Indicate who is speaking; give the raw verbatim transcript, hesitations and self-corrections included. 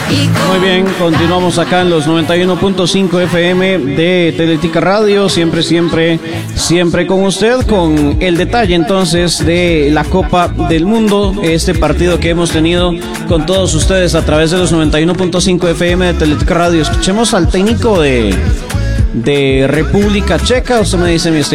Speaker 1: Muy bien, continuamos acá en los noventa y uno punto cinco F M de Teletica Radio, siempre, siempre, siempre con usted, con el detalle entonces de la Copa del Mundo, este partido que hemos tenido con todos ustedes a través de los noventa y uno punto cinco F M de Teletica Radio. Escuchemos al técnico de, de República Checa, usted me dice, mi